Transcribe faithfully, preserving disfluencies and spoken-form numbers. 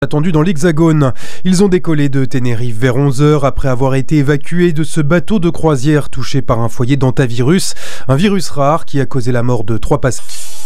Attendus dans l'Hexagone. Ils ont décollé de Tenerife vers onze heures après avoir été évacués de ce bateau de croisière touché par un foyer d'hantavirus, un virus rare qui a causé la mort de trois passagers.